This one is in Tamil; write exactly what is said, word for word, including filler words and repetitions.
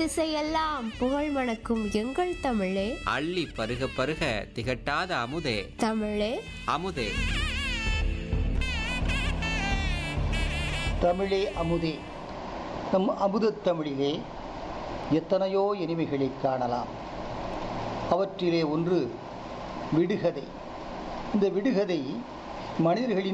திசையெல்லாம் புகழ் மணக்கும் எங்கள் தமிழே, அள்ளி பருக பருக திகட்டாத அமுதே, தமிழே அமுதே. தமிழே அமுதே. நம் அமுதத் தமிழிலே எத்தனையோ இனிமைகளை காணலாம். அவற்றிலே ஒன்று விடுகதை. இந்த விடுகதை மனிதர்களின்